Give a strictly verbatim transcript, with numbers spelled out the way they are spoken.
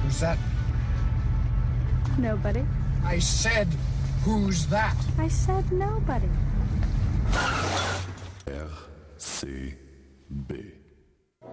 Who's that? Nobody. I said, who's that? I said nobody. R C B